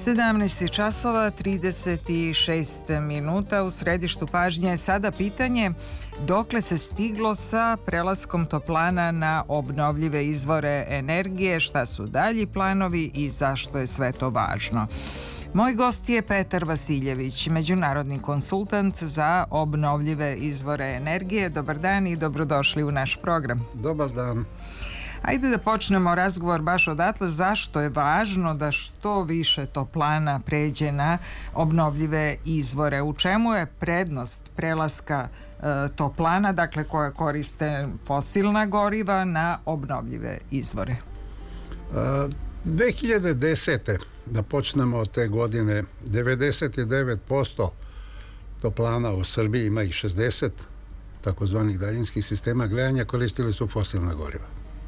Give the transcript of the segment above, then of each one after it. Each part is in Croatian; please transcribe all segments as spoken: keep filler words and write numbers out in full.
sedamnaest časova trideset šest minuta. U središtu pažnje je sada pitanje dokle se stiglo sa prelaskom toplana na obnovljive izvore energije, šta su dalji planovi i zašto je sve to važno. Moj gost je Petar Vasiljević, međunarodni konsultant za obnovljive izvore energije. Dobar dan i dobrodošli u naš program. Dobar dan. Ajde da počnemo razgovor baš odatle. Zašto je važno da što više toplana pređe na obnovljive izvore? U čemu je prednost prelaska e, toplana, dakle koje koriste fosilna goriva, na obnovljive izvore? A, dve hiljade desete. da počnemo od te godine, devedeset devet posto toplana u Srbiji, ima ih šezdeset takozvanih daljinskih sistema grejanja, koristili su fosilna goriva.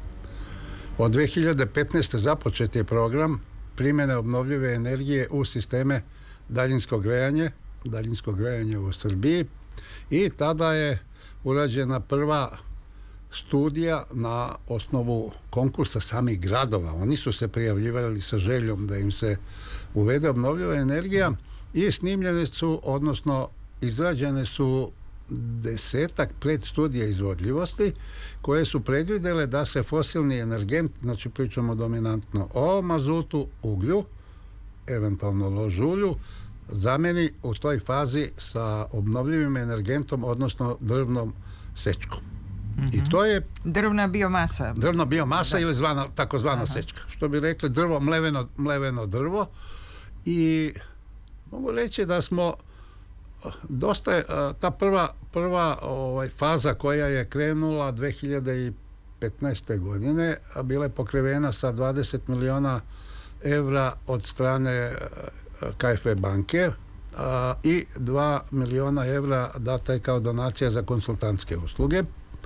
Od dve hiljade petnaeste. započet je program primjene obnovljive energije u sisteme daljinskog grejanja, daljinskog grejanja u Srbiji, i tada je urađena prva studija na osnovu konkursa samih gradova. Oni su se prijavljivali sa željom da im se uvede obnovljiva energija i snimljene su, odnosno izrađene su desetak predstudija izvodljivosti koje su predvidjele da se fosilni energent, znači pričamo dominantno o mazutu, uglju, eventualno ložulju, zameni u toj fazi sa obnovljivim energentom, odnosno drvnom sečkom. Mm-hmm. I to je drvna biomasa. Drvna biomasa, da. Ili zvana, takozvana Aha. sečka. Što bi rekli drvo, mleveno, mleveno drvo. I mogu reći da smo dosta je, ta prva, prva ovaj, faza koja je krenula dve hiljade petnaeste. godine, a bila je pokrivena sa dvadeset miliona evra od strane K F W banke, a, i dva miliona evra data je kao donacija za konsultantske usluge.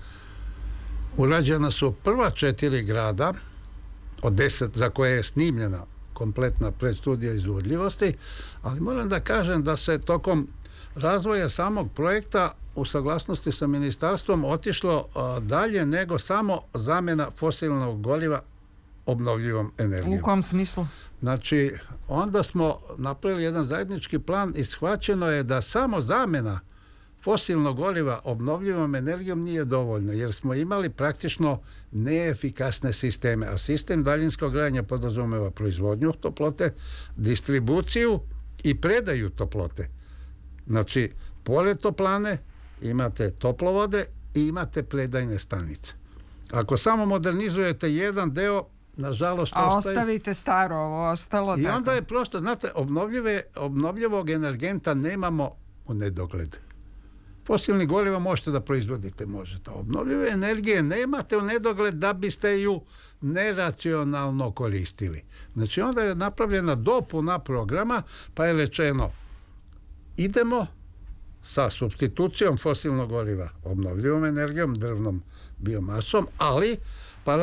Urađena su prva četiri grada od deset za koje je snimljena kompletna predstudija izvodljivosti, ali moram da kažem da se tokom razvoja samog projekta u saglasnosti sa ministarstvom otišlo a, dalje nego samo zamjena fosilnog goriva obnovljivom energijom. U kom smislu? Znači, onda smo napravili jedan zajednički plan i shvaćeno je da samo zamjena fosilnog goriva obnovljivom energijom nije dovoljno, jer smo imali praktično neefikasne sisteme, a sistem daljinskog grejanja podrazumeva proizvodnju toplote, distribuciju i predaju toplote. Znači, pored toplane imate toplovode i imate predajne stanice. Ako samo modernizujete jedan deo, nažalost a ostaje... ostavite staro, ovo ostalo. I tako. onda je prosto, znate, obnovljive, obnovljivog energenta nemamo u nedogled. Fosilni goriva možete da proizvodite, možete. Obnovljive energije nemate u nedogled da biste ju neracionalno koristili. Znači, onda je napravljena dopuna programa, pa je rečeno idemo sa supstitucijom fosilnog goriva obnovljivom energijom, drvnom biomasom, ali